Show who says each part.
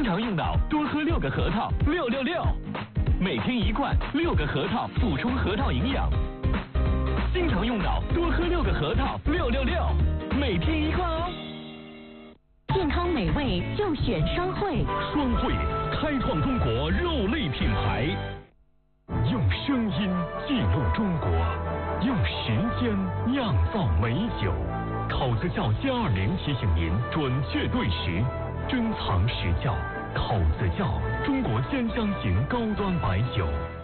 Speaker 1: 常用脑，多喝6个核桃，666。每天1罐，6个核桃补充核桃营养。经常用脑，多喝6个核桃，666。每天1罐哦。
Speaker 2: 健康美味就选双汇。
Speaker 3: 双汇开创中国肉类品牌，用声音记录中国，用时间酿造美酒。考子窖+20提醒您准确对时，珍藏时窖。考子窖，中国10箱型高端白酒。